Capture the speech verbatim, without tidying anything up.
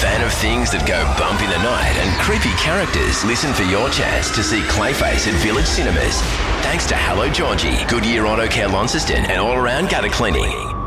fan of things that go bump in the night and creepy characters? Listen for your chance to see Clayface at Village Cinemas. Thanks to Hello Georgie, Goodyear Auto Care Launceston and All Around Gutter Cleaning.